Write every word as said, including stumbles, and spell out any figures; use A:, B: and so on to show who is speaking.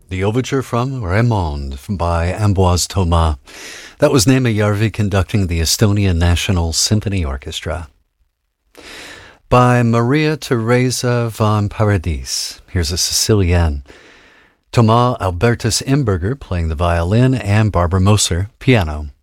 A: The overture from Raymond by Ambroise Thomas. That was Neema Järvi conducting the Estonian National Symphony Orchestra. By Maria Teresa von Paradis. Here's a Sicilienne. Thomas Albertus Imberger playing the violin and Barbara Moser piano.